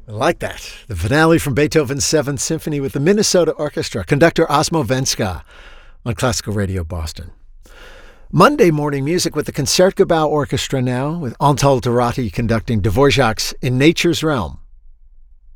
I like that. The finale from Beethoven's Seventh Symphony with the Minnesota Orchestra, conductor Osmo Venska on Classical Radio Boston. Monday morning music with the Concertgebouw Orchestra now, with Antal Dorati conducting Dvorak's In Nature's Realm.